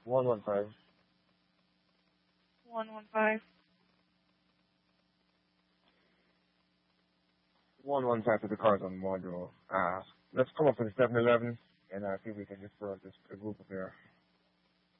115. 115. 115 to the cars on module. Let's come up with 711 and see if we can disperse this group up here.